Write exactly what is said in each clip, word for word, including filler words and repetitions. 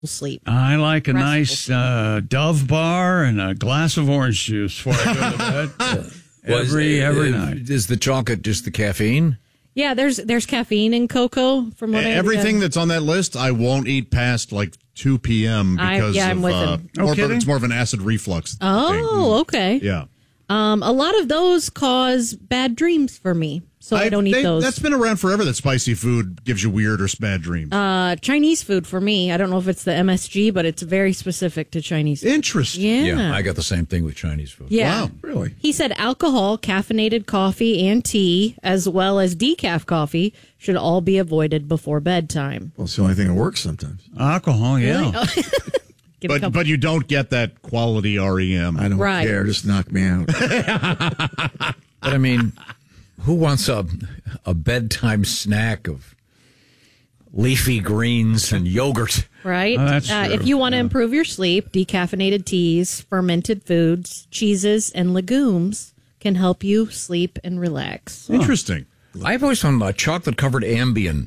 sleep. I like a Restful nice uh, Dove bar and a glass of orange juice before I go to bed. every Was- every uh, night. Is the chocolate just the caffeine? Yeah, there's there's caffeine in cocoa. From what I Everything uh, that's on that list, I won't eat past like two p.m. I- because yeah, I'm of with uh, him. No more, kidding? it's more of an acid reflux. Oh, okay. thing. Yeah. Um, a lot of those cause bad dreams for me, so I, don't eat they- those. That's been around forever. That spicy food gives you weird or bad dreams. Uh, Chinese food for me. I don't know if it's the M S G, but it's very specific to Chinese food. Interesting. Yeah. I got the same thing with Chinese food. Yeah. Wow, really? He said alcohol, caffeinated coffee, and tea, as well as decaf coffee, should all be avoided before bedtime. Well, it's the only thing that works sometimes. Alcohol, yeah. Get a But couple- but you don't get that quality R E M. I don't Right. care. Just knock me out. But I mean, who wants a a bedtime snack of leafy greens and yogurt? Right? Oh, that's uh, true. if you want to improve your sleep, decaffeinated teas, fermented foods, cheeses, and legumes can help you sleep and relax. Interesting. I've always found uh, chocolate covered Ambien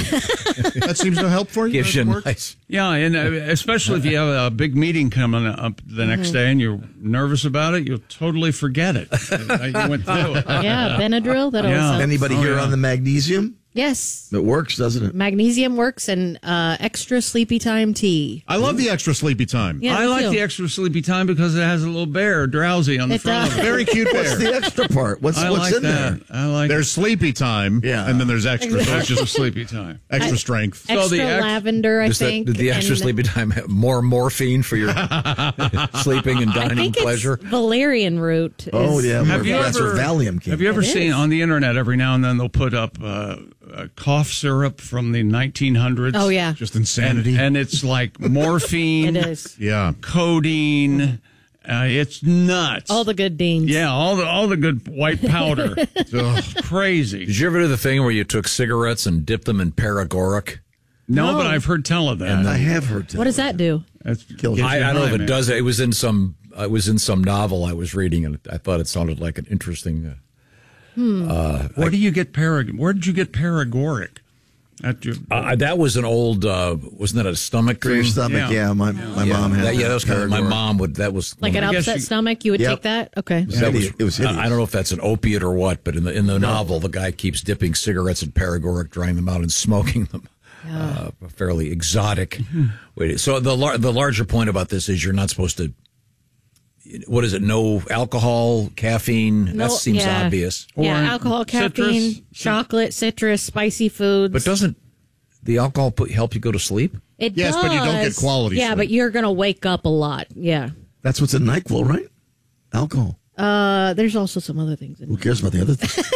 That seems to help for you. gives you That a works? nice. Yeah, and uh, especially if you have a big meeting coming up the next day and you're nervous about it, you'll totally forget it. You went through it. Yeah, Benadryl, that always Yeah. helps. Anybody Oh, here yeah. on the magnesium? Yes. It works, doesn't it? Magnesium works and uh, extra sleepy time tea. I love the extra sleepy time. Yeah, I me like too. the extra sleepy time because it has a little bear drowsy on the It front does. of it. Very cute What's bear. the extra part? What's I what's like in that. there? I like There's sleepy time, Yeah. and then there's extra. So it's extra just sleepy time. extra strength. So Extra the ex- lavender, I Does that, think. did the extra and sleepy time have more morphine for your sleeping and I dining think pleasure? it's valerian root. Oh, is- yeah. Have where you Professor ever- Valium came Have you ever It seen is. on the internet every now and then they'll put up uh, a cough syrup from the nineteen hundreds? Oh, yeah. Just insanity. And it's like morphine, It is. yeah. codeine. Uh, it's nuts. All the good deans. yeah, all the all the good white powder. Ugh. Crazy. Did you ever do the thing where you took cigarettes and dipped them in paregoric? No, No. but I've heard tell of that. I have heard that. What does that do? That's, Kills gets I, you I don't know high, if it man. does. It was in some. It was in some novel I was reading, and I thought it sounded like an interesting. Uh, Where do you get parag? Where did you get paregoric? At your, uh, that was an old. Uh, wasn't that a stomach For your thing? stomach, Yeah. yeah. my my yeah, mom had that, yeah, that was kind of, my Paregoric. mom would. That was Like an I guess upset you- stomach, you would Yep. take that? Okay. It was That was, hideous. It was I hideous. I don't know if that's an opiate or what, but in the in the novel, the guy keeps dipping cigarettes in paregoric, drying them out, and smoking them. Uh, a fairly exotic. way to- So the lar- the larger point about this is you're not supposed to. What is it? No alcohol, caffeine. No, that seems yeah. obvious. Yeah, Or alcohol, citrus. caffeine, chocolate, citrus, spicy foods. But doesn't the alcohol put, help you go to sleep? it Yes, does. but you don't get quality Yeah, sleep. but you're going to wake up a lot. Yeah. That's what's in NyQuil, right? Alcohol. Uh, there's also some other things in Who there. cares about the other things?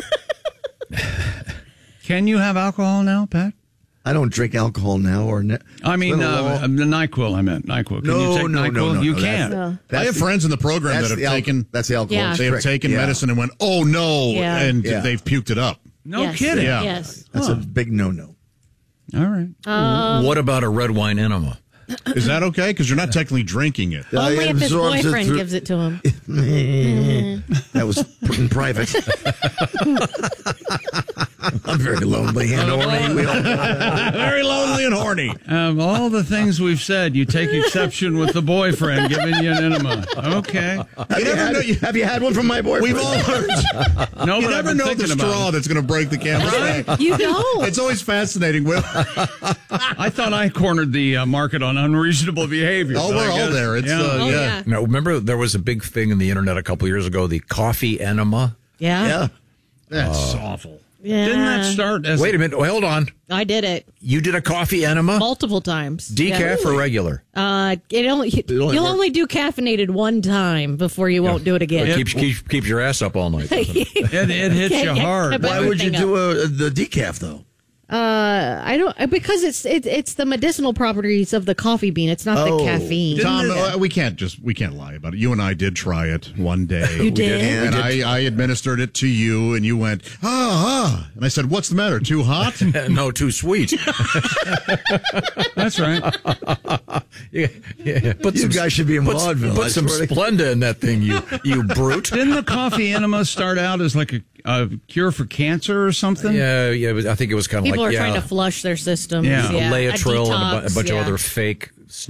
Can you have alcohol now, Pat? I don't drink alcohol now. Or ne- I mean, It's been a uh, long- the NyQuil. I meant NyQuil. Can No, you take no, NyQuil? no, no, You no, can't. No. I have the- friends in the program that's that have the al- taken. That's the alcohol. Yeah. They have trick. taken Yeah. medicine and went, "Oh no!" Yeah. and Yeah. they've puked it up. No Yes. kidding. Yeah. Yes. That's a big no-no. All right. Um, What about a red wine enema? Is that okay? Because you're not technically drinking it. Only I if his absorbs it boyfriend through- gives it to him. That was in private. I'm very lonely and horny. We all- Very lonely and horny. Of all the things we've said, you take exception with the boyfriend giving you an enema. Okay. Have, you never had, know- you- have you had one from my boyfriend? We've all heard. No, You but I've never been know the thinking about straw it. that's going to break the camel's back. You don't. It's always fascinating. Will. I thought I cornered the uh, market on unreasonable behavior. Oh, but I we're all guess- there. It's, yeah. uh, Oh, yeah. yeah. Now, remember there was a big thing in the internet a couple years ago, the coffee enema. Yeah. Yeah. That's awful. Yeah. Didn't that start as Wait a minute, hold on. I did it You did a coffee enema? multiple times. Decaf Yeah. or regular? Uh, it only, only you'll works- only do caffeinated one time before you won't do it again. It keeps, keeps, keeps your ass up all night. doesn't it? It, it hits Can't you get hard. about Why would you everything do a, the decaf, though? Uh, I don't because it's it, it's the medicinal properties of the coffee bean. It's not Oh. the caffeine. Tom, uh, we can't just we can't lie about it. You and I did try it one day. You did? and I, I administered it to you, and you went ah ah, and I said, "What's the matter? Too hot?" No, too sweet. That's right. yeah, yeah. Put You some, guys should be in put, vaudeville. I Put some swear to- Splenda in that thing, you you brute. Didn't the coffee enema start out as like a a cure for cancer or something. Yeah, yeah. it was- I think it was kind of People like are yeah, trying to flush their systems. Yeah. a Yeah, Laetrile and a, bu- detox, a bunch yeah. of other fake